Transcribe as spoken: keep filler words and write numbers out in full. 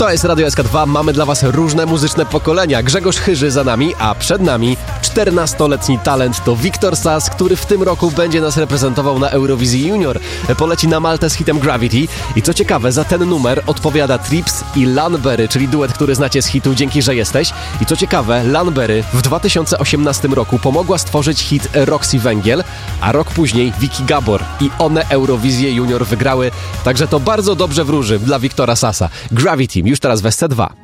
To jest Radio S K dwa, mamy dla Was różne muzyczne pokolenia. Grzegorz Chyży za nami, a przed nami czternastoletni talent to Wiktor Sas, który w tym roku będzie nas reprezentował na Eurowizji Junior. Poleci na Maltę z hitem Gravity i co ciekawe, za ten numer odpowiada Trips i Lanberry, czyli duet, który znacie z hitu Dzięki, że jesteś. I co ciekawe, Lanberry w dwa tysiące osiemnastym roku pomogła stworzyć hit Roxy Węgiel, a rok później Vicky Gabor i one Eurowizję Junior wygrały, także to bardzo dobrze wróży dla Wiktora Sasa. Gravity już teraz w S C dwa.